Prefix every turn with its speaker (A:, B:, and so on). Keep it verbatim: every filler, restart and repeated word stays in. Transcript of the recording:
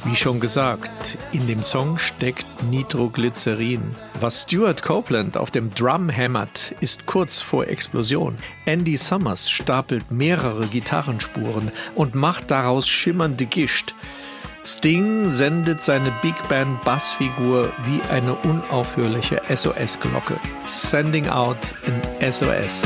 A: Wie schon gesagt, in dem Song steckt Nitroglycerin. Was Stuart Copeland auf dem Drum hämmert, ist kurz vor Explosion. Andy Summers stapelt mehrere Gitarrenspuren und macht daraus schimmernde Gischt. Sting sendet seine Big Band Bassfigur wie eine unaufhörliche S O S-Glocke. Sending out an S O S.